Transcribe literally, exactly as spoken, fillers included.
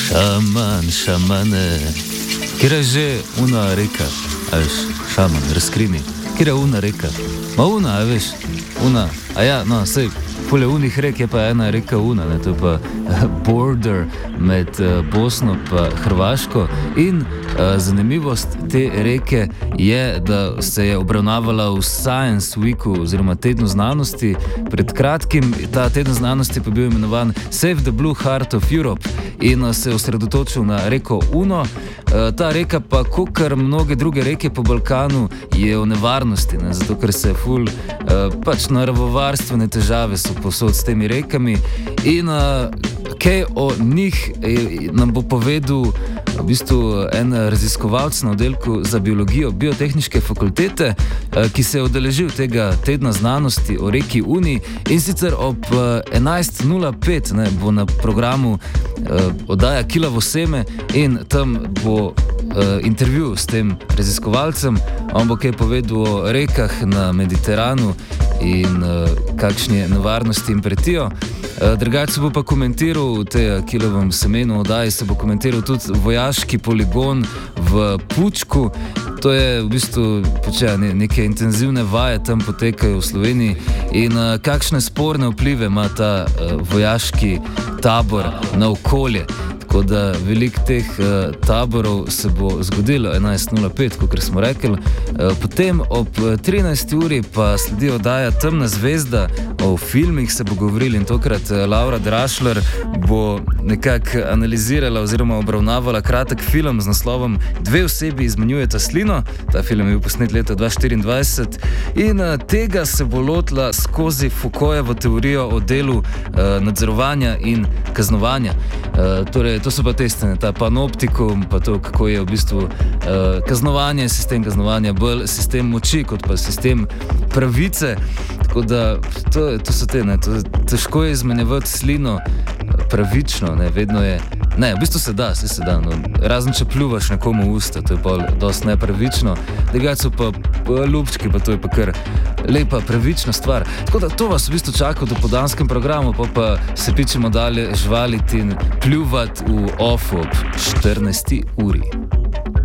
Šaman, šamane. Kjer je že una reka, veš, šaman, razkrini. Kjer je una reka? Ma una, veš, una. A ja, no, sej, pole unih rek je pa ena reka una, ne, to je pa border med uh, Bosno pa Hrvaško. In uh, zanimivost te reke je, da se je obravnavala v Science Weeku oziroma tednu znanosti. Pred kratkim ta teden znanosti pa bil imenovan Save the Blue Heart of Europe in uh, se je osredotočil na reko Uno. Uh, ta reka pa, kakor mnoge druge reke po Balkanu, je v nevarnosti, ne, zato ker se ful uh, pač naravovarstvene težave so posod s temi rekami in uh, kaj o njih nam bo povedal v bistvu en raziskovalec na oddelku za biologijo Biotehniške fakultete, ki se je udeležil tega tedna znanosti o reki Uni, in sicer ob enajst nula pet ne, bo na programu eh, oddaja Kilavo seme in tam bo eh, intervju s tem raziskovalcem. On bo kaj povedal o rekah na Mediteranu in eh, kakšne nevarnosti jim pretijo. Drugače se bo pa komentiral v tej Kilovem semenu oddaji, se bo komentiral tudi vojaški poligon v Pučku. To je v bistvu počeja, ne, neke intenzivne vaje tam potekajo v Sloveniji in uh, kakšne sporne vplive ima ta uh, vojaški tabor na okolje. Tako da veliko teh uh, taborov se bo zgodilo enajst nula pet, kot smo rekli. Uh, potem ob trinajsti uri pa sledi oddaja Temna zvezda. O filmih se bo govorili in tokrat uh, Laura Drašler bo nekako analizirala oziroma obravnavala kratek film z naslovom Dve osebi izmenjujeta slino. Ta film je bil posnet leta dva tisoč štiriindvajset in uh, tega se bo lotila skozi Foucaultovo teorijo o delu uh, nadzorovanja in kaznovanja. Uh, torej, to so pa testene, ta panoptikum, pa to, kako je v bistvu uh, kaznovanje, sistem kaznovanja bolj sistem moči, kot pa sistem pravice. Tako da, to, to so te, ne, to, težko je izmenjevati slino pravično, ne, vedno je, ne, v bistvu se da, se se da, no, razen če pljuvaš nekomu v usta, to je pa dosti nepravično, drugače so pa, pa ljubčki, pa to je pa kar lepa, pravična stvar. Tako da to vas v bistvu čaka v dopoldanskem programu, pa pa se pičemo dalje žvaliti in pljuvati v ofu ob štirinajsti uri.